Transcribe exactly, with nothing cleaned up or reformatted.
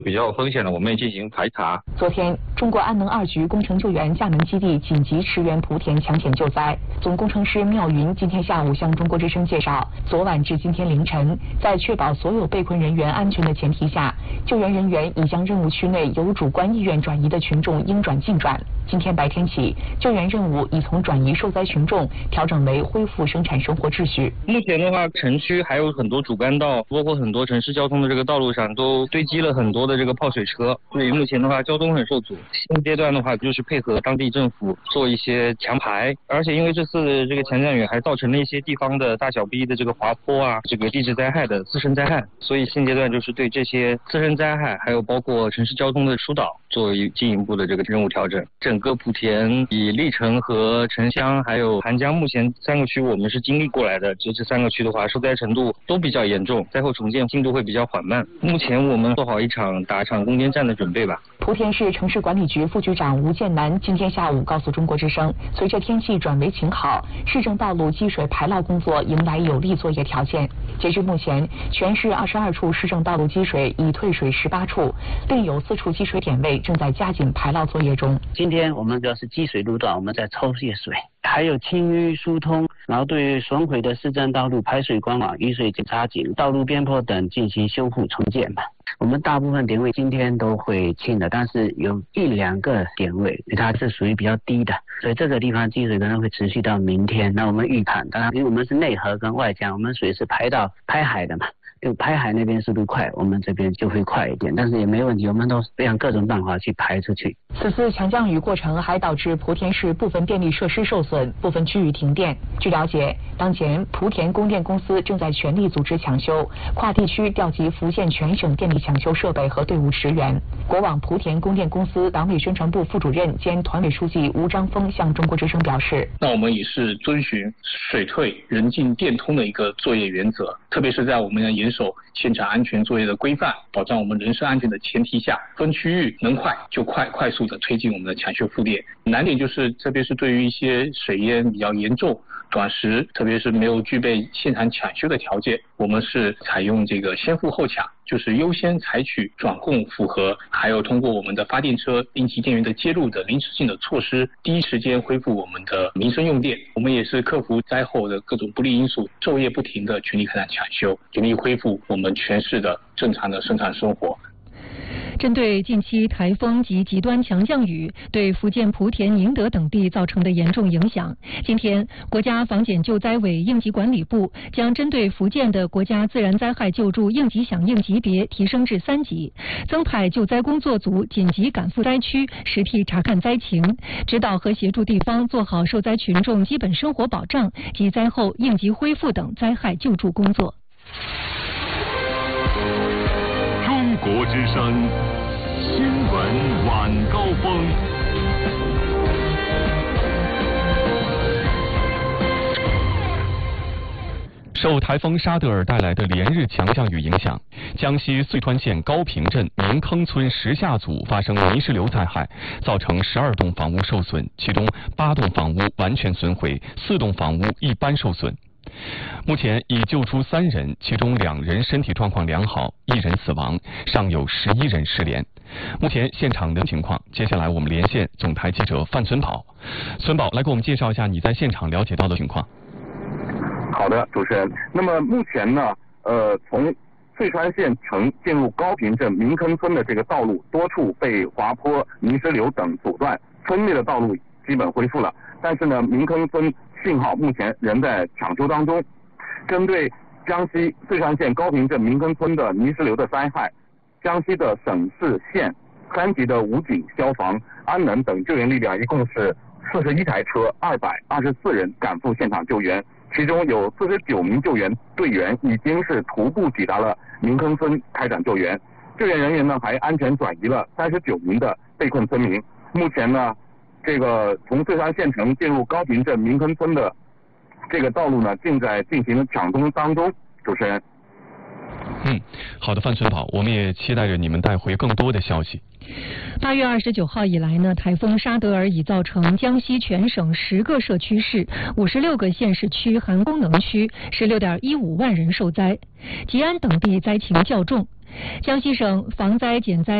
比较有风险的，我们也进行排查。 昨天，中国安能二局工程救援厦门基地紧急驰援莆田抢险救灾。总工程师缪云今天下午向中国之声介绍，昨晚至今天凌晨，在确保所有被困人员安全的前提下，救援人员已将任务区内有主观意愿转移的群众应转尽转。今天白天起，救援任务已从转移受灾群众调整为恢复生产生活秩序。 目前的话，城区还有很多主干道，包括很多城市交通的这个道路上都堆积了很多的这个泡水车，所以目前的话交通很受阻。现阶段的话，就是配合当地政府做一些强排，而且因为这次这个强降雨还造成了一些地方的大小逼的这个滑坡啊，这个地质灾害的自身灾害，所以现阶段就是对这些自身灾害，还有包括城市交通的疏导，做进一步的这个任务调整。整个莆田以历城和城乡还有韩江目前三个区我们是经历过来的，这这三个区的话受灾程度都比较严重，灾后重建进度会比较缓慢。目前我们做好一场打场攻坚战的准备吧。 莆田市城市管理局副局长吴建南今天下午告诉中国之声，随着天气转为晴好，市政道路积水排涝工作迎来有利作业条件。截至目前，全市二十二处市政道路积水已退水十八处，另有四处积水点位正在加紧排涝作业中。 今天我们主要是积水路段，我们在抽泄水，还有清淤疏通，然后对于损毁的市政道路排水管网、雨水检查井、道路边坡等进行修复重建吧。我们大部分点位今天都会清的，但是有一两个点位它是属于比较低的，所以这个地方积水可能会持续到明天。那我们预判，当然因为我们是内河跟外江，我们水是排到排海的嘛，就排海那边速度快，我们这边就会快一点，但是也没问题，我们都用各种办法去排出去。 此次强降雨过程还导致莆田市部分电力设施受损，部分区域停电。据了解，当前莆田供电公司正在全力组织抢修，跨地区调集福建全省电力抢修设备和队伍驰援。国网莆田供电公司党委宣传部副主任兼团委书记吴章峰向中国之声表示， 那我们也是遵循水退人进电通的一个作业原则，特别是在我们要严守现场安全作业的规范，保障我们人身安全的前提下，分区域能快就快，快速的推进我们的抢修复电。难点就是，特别是对于一些水淹比较严重、短时，特别是没有具备现场抢修的条件，我们是采用这个先付后抢，就是优先采取转供符合，还有通过我们的发电车、应急电源的接入的临时性的措施，第一时间恢复我们的民生用电。我们也是克服灾后的各种不利因素，昼夜不停的全力开展抢修，全力恢复我们全市的正常的生产生活。 针对近期台风及极端强降雨对福建莆田、宁德等地造成的严重影响，今天国家防检救灾委应急管理部将针对福建的国家自然灾害救助应急响应级别提升至三级，增派救灾工作组紧急赶赴灾区，实地查看灾情，指导和协助地方做好受灾群众基本生活保障及灾后应急恢复等灾害救助工作。 中国之声新闻晚高峰。 受台风沙德尔带来的连日强降雨影响，江西遂川县高坪镇明坑村石下组发生泥石流灾害，造成十二栋房屋受损，其中八栋房屋完全损毁，四栋房屋一般受损。目前已救出三人，其中两人身体状况良好，一人死亡，尚有十一人失联。目前现场的情况，接下来我们连线总台记者范存宝。存宝，来给我们介绍一下你在现场了解到的情况。 好的，主持人。那么目前呢，呃，从遂川县城进入高坪镇明坑村的这个道路，多处被滑坡、泥石流等阻断，村内的道路基本恢复了。但是呢，明坑村信号目前仍在抢修当中。针对江西遂川县高坪镇明坑村的泥石流的灾害，江西的省市县三级的武警、消防、安能等救援力量一共是四十一台车、二百二十四人赶赴现场救援，其中有四十九名救援队员已经是徒步抵达了明坑村开展救援。救援人员呢还安全转移了三十九名的被困村民。目前呢，这个从遂川县城进入高坪镇明坑村的这个道路呢，正在进行抢通当中。主持人。 嗯，好的，范存宝，我们也期待着你们带回更多的消息。 八月二十九号以来呢，台风沙德尔已造成江西全省十个社区市、五十六个县市区含功能区十六点一五万人受灾，吉安等地灾情较重。 江西省防灾减灾